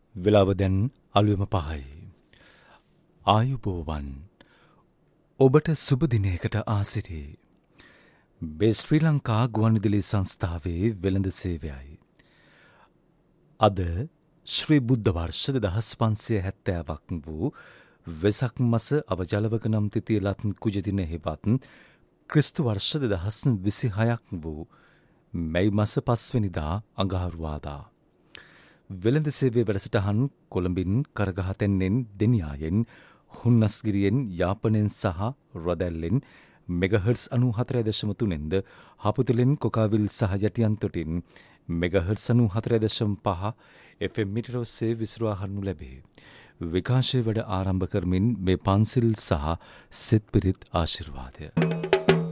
වෙලාව දැන් අලුයම 5යි. ආයුබෝවන්. ඔබට සුබ දිනයකට ආසිරි. ශ්‍රී ලංකා ගුවන්විදුලි සංස්ථාවේ වෙළඳ සේවයයි. අද ශ්‍රී බුද්ධ වර්ෂ 2570ක් වූ වෙසක් මස අවජලවක නම් තිතිය ලත් කුජ දින හෙවත් ක්‍රිස්තු වර්ෂ 2026ක් වූ මැයි මස 5 වෙනිදා අඟහරුවාදා. වෙළඳ සේවය වැඩසටහන් කොළඹින් කරගහතැන්නෙන් දෙනියායෙන් හුන්නස්ගිරියෙන් යාපනයෙන් සහ රොදැල්ලෙන් මෙගහර්ස් 94.3න්ද හපුතුලෙන් කොකාවිල් සහ යටියන්තොටින් මෙගහර්ස් 94.5 FM මීටර ඔස්සේ විසිරුවා හරිනු ලැබේ. විකාශය වැඩ ආරම්භ කරමින් මේ පන්සිල් සහ සෙත් පිරිත් ආශිර්වාදය.